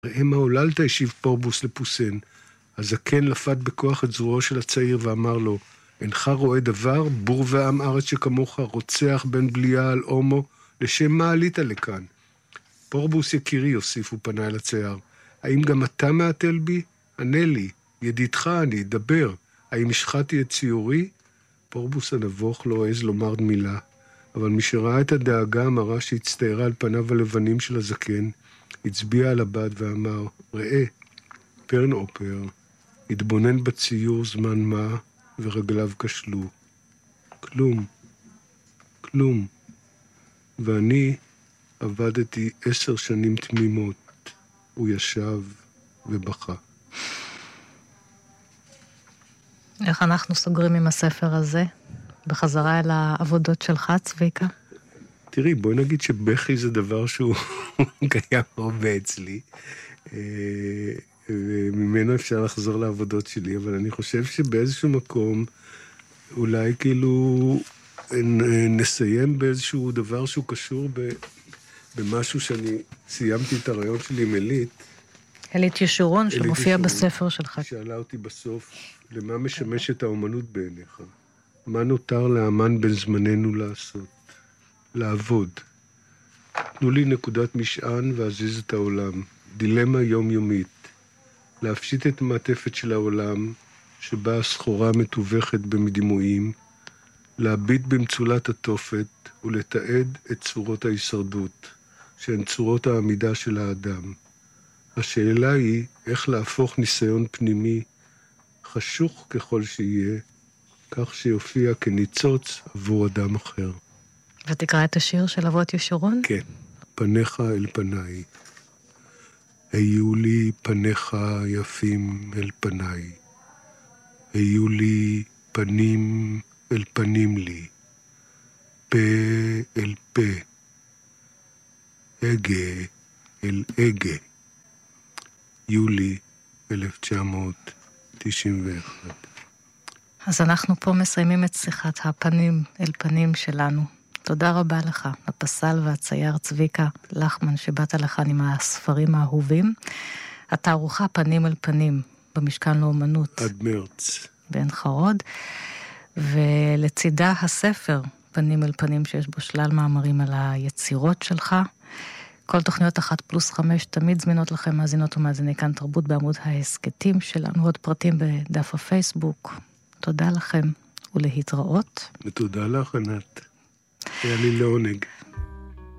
ראה מה עוללת, השיב פורבוס לפוסן. הזקן לפת בכוח את זרועו של הצעיר ואמר לו, אינך רואה דבר, בור ועם ארץ שכמוך, רוצח בן בליה על אומו, לשם מה עלית לכאן? פורבוס יקירי, יוסיף ופנה אל הצייר, האם גם אתה מעטל בי? ענה לי, ידידך אני, דבר, האם השחתי את ציורי? פורבוס הנבוך לא העז לומר מילה, אבל משראה את הדאגה המרה שהצטערה על פניו הלבנים של הזקן, הצביע על הבד ואמר, ראה, פרן אופר, התבונן בציור זמן מה, ורגליו כשלו. כלום, כלום. ואני עבדתי 10 שנים תמימות. הוא ישב ובכה. איך אנחנו סוגרים עם הספר הזה? בחזרה אל העבודות שלך, צביקה? תראי, בואי נגיד שבכי זה דבר שהוא קיים הרבה אצלי. וממנו אפשר לחזור לעבודות שלי, אבל אני חושב שבאיזשהו מקום, אולי כאילו נסיים באיזשהו דבר שהוא קשור במשהו שאני סיימתי את הרעיון שלי עם אלית. אלית ישורון, שמופיע בספר שלך. שאלה אותי בסוף, למה משמשת האומנות בעיניך? מה נותר לאמן בין זמננו לעשות? לעבוד. תנו לי נקודת משען ואזיז את העולם. דילמה יומיומית. להפשיט את המעטפת של העולם, שבה הסחורה מתווכת במדימויים, להביט במצולת התופת ולתעד את צורות ההישרדות, שהן צורות העמידה של האדם. השאלה היא איך להפוך ניסיון פנימי, חשוך ככל שיהיה, כך שיופיע כניצוץ עבור אדם אחר. ותקרא את השיר של אבות ישורון? כן, פניך אל פניי. היו לי פניך יפים אל פניי. היו לי פנים אל פנים לי. פה אל פה. הגה אל הגה. יולי 1991. אז אנחנו פה מסיימים את שיחת הפנים אל פנים שלנו. תודה רבה לך, הפסל והצייר צביקה לחמן, שבאת לכאן עם הספרים האהובים. התערוכה פנים אל פנים, במשכן לאומנות. עד מרץ. בעין חרוד. ולצידה הספר, פנים אל פנים, שיש בו שלל מאמרים על היצירות שלך. כל תוכניות 1+5 תמיד זמינות לכם, מאזינות ומאזיני כאן תרבות בעמוד ההסקטים שלנו, עוד פרטים בדף הפייסבוק. תודה לכם ולהתראות. ותודה לך, ענת. היה לי לעונג.